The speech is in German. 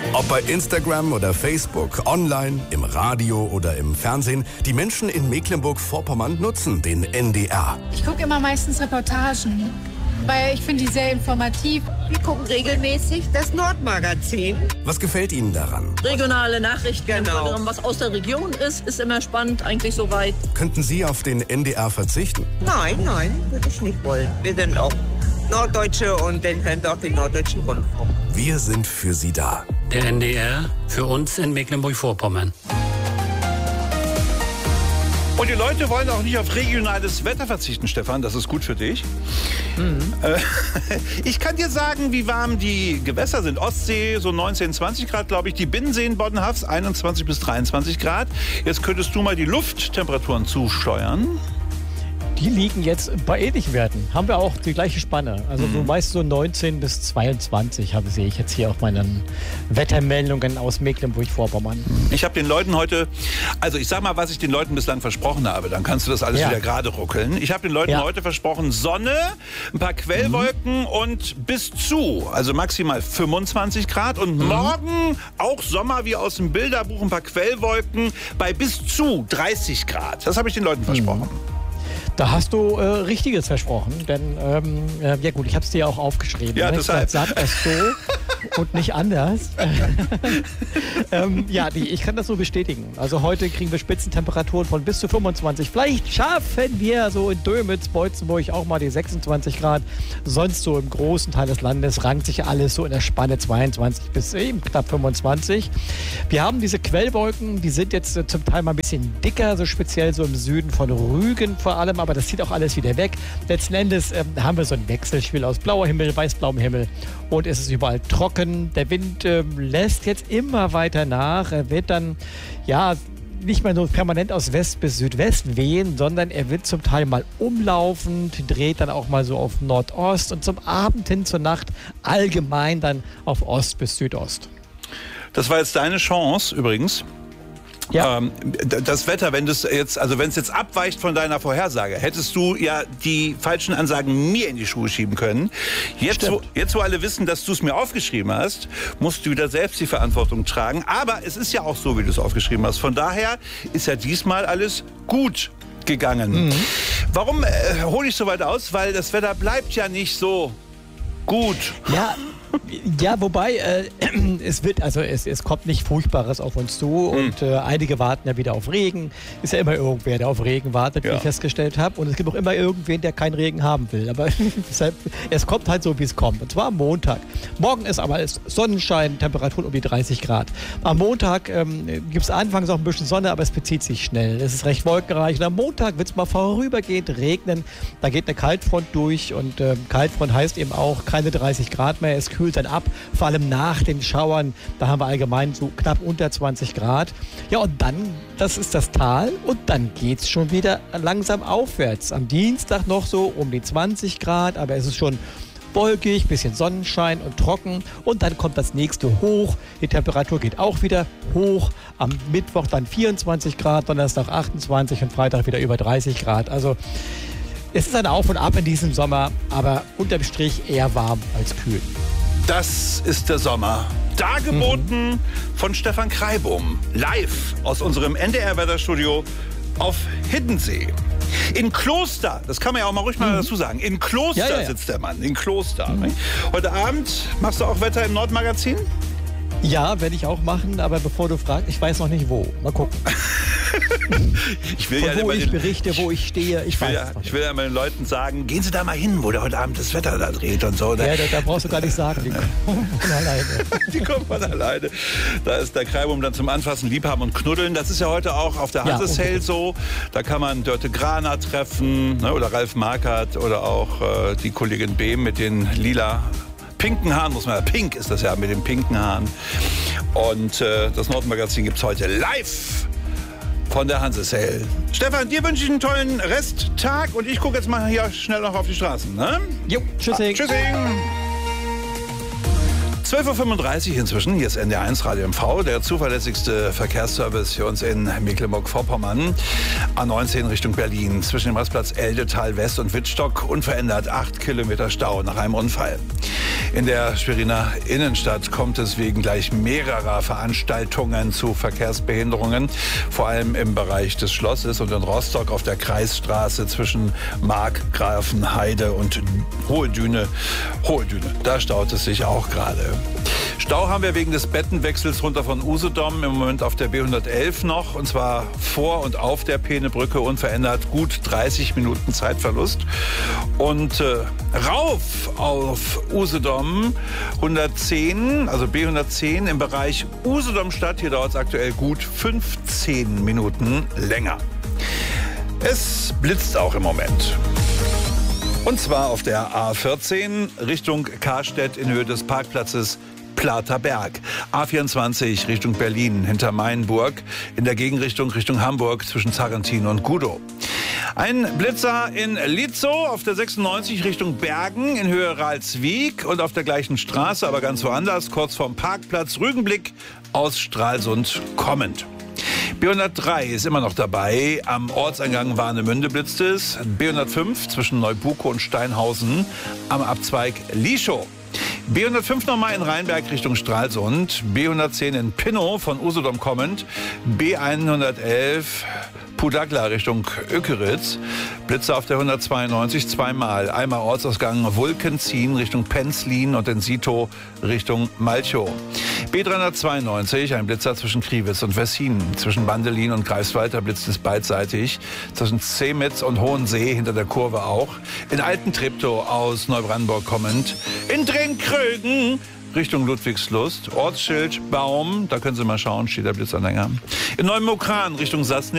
Ob bei Instagram oder Facebook, online, im Radio oder im Fernsehen, die Menschen in Mecklenburg-Vorpommern nutzen den NDR. Ich gucke immer meistens Reportagen, weil ich finde die sehr informativ. Wir gucken regelmäßig das Nordmagazin. Was gefällt Ihnen daran? Regionale Nachrichten, Genau. was aus der Region ist immer spannend, eigentlich soweit. Könnten Sie auf den NDR verzichten? Nein, würde ich nicht wollen. Wir sind auch Norddeutsche und dann können wir auch den Norddeutschen Rundfunk. Wir sind für Sie da. Der NDR für uns in Mecklenburg-Vorpommern. Und die Leute wollen auch nicht auf regionales Wetter verzichten, Stefan. Das ist gut für dich. Ich kann dir sagen, wie warm die Gewässer sind. Ostsee so 19, 20 Grad, glaube ich. Die Binnenseen Boddenhafs 21 bis 23 Grad. Jetzt könntest du mal die Lufttemperaturen zusteuern. Die liegen jetzt bei ähnlichen Werten. Haben wir auch die gleiche Spanne. Also so meist so 19 bis 22 sehe ich jetzt hier auf meinen Wettermeldungen aus Mecklenburg-Vorpommern. Ich habe den Leuten heute, also ich sag mal, was ich den Leuten bislang versprochen habe, dann kannst du das alles wieder gerade ruckeln. Ich habe den Leuten heute versprochen, Sonne, ein paar Quellwolken und bis zu, also maximal 25 Grad und morgen auch Sommer wie aus dem Bilderbuch, ein paar Quellwolken bei bis zu 30 Grad. Das habe ich den Leuten versprochen. Da hast du Richtiges versprochen, denn ja gut, ich habe es dir auch aufgeschrieben. Ja, ne? deshalb. Sag das so und nicht anders. Ich kann das so bestätigen. Also heute kriegen wir Spitzentemperaturen von bis zu 25. Vielleicht schaffen wir so in Dömitz, Beutzenburg auch mal die 26 Grad. Sonst so im großen Teil des Landes rankt sich alles so in der Spanne 22 bis eben knapp 25. Wir haben diese Quellwolken, die sind jetzt zum Teil mal ein bisschen dicker, so speziell so im Süden von Rügen vor allem, aber das zieht auch alles wieder weg. Letzten Endes haben wir so ein Wechselspiel aus blauer Himmel, weiß-blauem Himmel und es ist überall trocken. Der Wind lässt jetzt immer weiter nach. Er wird dann, nicht mehr nur permanent aus West bis Südwest wehen, sondern er wird zum Teil mal umlaufend, dreht dann auch mal so auf Nordost und zum Abend hin zur Nacht allgemein dann auf Ost bis Südost. Das war jetzt deine Chance übrigens. Ja. Das Wetter, wenn es jetzt abweicht von deiner Vorhersage, hättest du ja die falschen Ansagen mir in die Schuhe schieben können. Jetzt, wo alle wissen, dass du es mir aufgeschrieben hast, musst du wieder selbst die Verantwortung tragen. Aber es ist ja auch so, wie du es aufgeschrieben hast. Von daher ist ja diesmal alles gut gegangen. Warum hole ich so weit aus? Weil das Wetter bleibt ja nicht so gut. Ja, wobei es kommt nicht Furchtbares auf uns zu und einige warten ja wieder auf Regen. Ist ja immer irgendwer, der auf Regen wartet, wie ich festgestellt habe. Und es gibt auch immer irgendwen, der keinen Regen haben will. Aber deshalb, es kommt halt so, wie es kommt. Und zwar am Montag. Morgen ist aber Sonnenschein, Temperaturen um die 30 Grad. Am Montag gibt es anfangs auch ein bisschen Sonne, aber es bezieht sich schnell. Es ist recht wolkenreich. Und am Montag wird es mal vorübergehend regnen. Da geht eine Kaltfront durch und Kaltfront heißt eben auch keine 30 Grad mehr. Es kühlt dann ab, vor allem nach den Schauern. Da haben wir allgemein so knapp unter 20 Grad. Ja, und dann, das ist das Tal und dann geht es schon wieder langsam aufwärts. Am Dienstag noch so um die 20 Grad, aber es ist schon wolkig, bisschen Sonnenschein und trocken und dann kommt das nächste hoch. Die Temperatur geht auch wieder hoch. Am Mittwoch dann 24 Grad, Donnerstag 28 und Freitag wieder über 30 Grad. Also es ist ein Auf und Ab in diesem Sommer, aber unterm Strich eher warm als kühl. Das ist der Sommer. Dargeboten von Stefan Kreibum. Live aus unserem NDR-Wetterstudio auf Hiddensee. In Kloster, das kann man ja auch mal ruhig mal dazu sagen. In Kloster sitzt der Mann, in Kloster. Heute Abend machst du auch Wetter im Nordmagazin? Ja, werde ich auch machen, aber bevor du fragst, ich weiß noch nicht wo. Mal gucken. Ich will Von wo ich berichte, wo ich stehe, ich will ja mal den Leuten sagen, gehen Sie da mal hin, wo der heute Abend das Wetter da dreht und so. Ja, da brauchst du gar nicht sagen, die kommen von alleine. Die kommen von alleine. Da ist der Kreibum dann zum Anfassen, Liebhaben und Knuddeln. Das ist ja heute auch auf der Hanseshell so. Da kann man Dörte Grana treffen, ne, oder Ralf Markert oder auch die Kollegin Behm mit den lila pinken Haaren, pink ist das ja, mit den pinken Haaren. Und das Nordmagazin gibt es heute live von der Hanseshell. Stefan, dir wünsche ich einen tollen Resttag und ich gucke jetzt mal hier schnell noch auf die Straßen. Ne? Jo, tschüssing. Tschüssing. 12.35 Uhr inzwischen, hier ist NDR1 Radio MV, der zuverlässigste Verkehrsservice für uns in Mecklenburg-Vorpommern. A19 Richtung Berlin, zwischen dem Rastplatz Eldetal West und Wittstock, unverändert 8 Kilometer Stau nach einem Unfall. In der Schweriner Innenstadt kommt es wegen gleich mehrerer Veranstaltungen zu Verkehrsbehinderungen, vor allem im Bereich des Schlosses und in Rostock auf der Kreisstraße zwischen Markgrafenheide und Hohe Düne. Da staut es sich auch gerade. Stau haben wir wegen des Bettenwechsels runter von Usedom im Moment auf der B111 noch, und zwar vor und auf der Peenebrücke unverändert gut 30 Minuten Zeitverlust. Und rauf auf Usedom 110, also B110 im Bereich Usedom-Stadt, hier dauert es aktuell gut 15 Minuten länger. Es blitzt auch im Moment. Und zwar auf der A14 Richtung Karstedt in Höhe des Parkplatzes Platerberg. A24 Richtung Berlin hinter Mainburg, in der Gegenrichtung Richtung Hamburg zwischen Zarrentin und Gudow. Ein Blitzer in Lietzow auf der 96 Richtung Bergen in Höhe Ralswiek und auf der gleichen Straße, aber ganz woanders, kurz vorm Parkplatz Rügenblick aus Stralsund kommend. B103 ist immer noch dabei. Am Ortseingang Warnemünde blitzt es. B105 zwischen Neubuko und Steinhausen am Abzweig Lieschow. B105 nochmal in Rheinberg Richtung Stralsund. B110 in Pinnow von Usedom kommend. B111 Pudagla Richtung Ökeritz. Blitze auf der 192 zweimal. Einmal Ortsausgang Wulkenzien Richtung Penzlin und in Sito Richtung Malchow. B392, ein Blitzer zwischen Kriwitz und Wessin. Zwischen Bandelin und Greifswald blitzt es beidseitig. Zwischen Zemitz und Hohensee hinter der Kurve auch. In Altentreptow aus Neubrandenburg kommend. In Drenkrögen Richtung Ludwigslust. Ortsschild Baum, da können Sie mal schauen, steht der Blitzanhänger. In Neumokran Richtung Sassnitz.